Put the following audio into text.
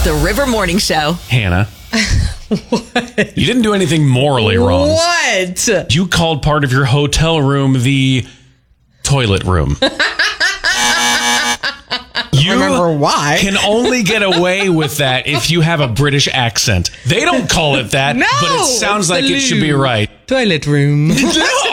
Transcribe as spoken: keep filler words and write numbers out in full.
The River Morning Show. Hannah. What? You didn't do anything morally wrong. What? You called part of your hotel room the toilet room. You remember why. can only get away with that if you have a British accent. They don't call it that, No, but it sounds like the it should be loo. right. Toilet room. No!